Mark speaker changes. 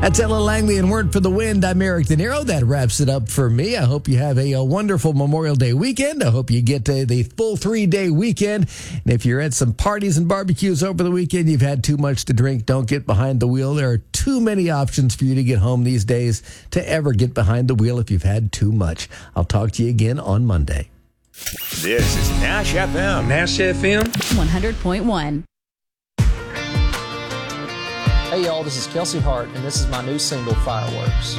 Speaker 1: That's Ella Langley and Word for the Wind. I'm Eric De Niro. That wraps it up for me. I hope you have a wonderful Memorial Day weekend. I hope you get the full 3-day weekend. And if you're at some parties and barbecues over the weekend, you've had too much to drink, don't get behind the wheel. There are too many options for you to get home these days to ever get behind the wheel if you've had too much. I'll talk to you again on Monday.
Speaker 2: This is Nash FM.
Speaker 3: Nash FM
Speaker 4: 100.1.
Speaker 5: Hey y'all, this is Kelsey Hart, and this is my new single, Fireworks.